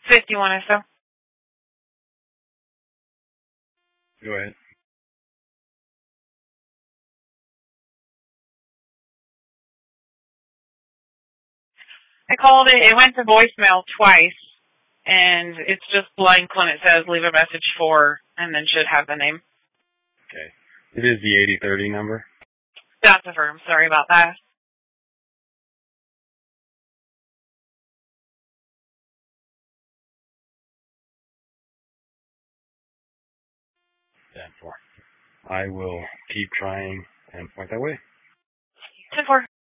51 or so. Go ahead. I called it. It went to voicemail twice, and it's just blank when it says leave a message for, and then should have the name. Okay. It is the 8030 number? That's the firm. Sorry about that. 10-4. I will keep trying and point that way. 10-4.